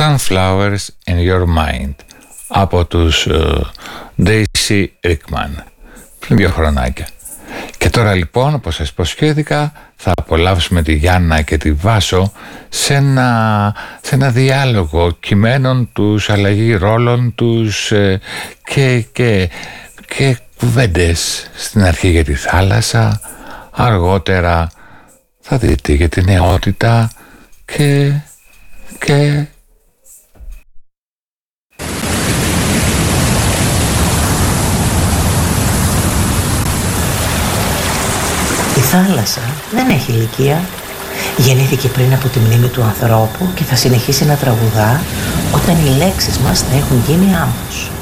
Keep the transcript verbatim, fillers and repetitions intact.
Sunflowers in Your Mind από τους uh, Daisy Rickman πριν δύο χρονάκια. Και τώρα λοιπόν, όπως σας υποσχέθηκα, θα απολαύσουμε τη Γιάννα και τη Βάσο σε ένα, σε ένα διάλογο κειμένων τους, αλλαγή ρόλων τους ε, και, και, και κουβέντες στην αρχή για τη θάλασσα, αργότερα θα δείτε για τη νεότητα και... και... Η θάλασσα δεν έχει ηλικία. Γεννήθηκε πριν από τη μνήμη του ανθρώπου και θα συνεχίσει να τραγουδά όταν οι λέξεις μας θα έχουν γίνει άμμος.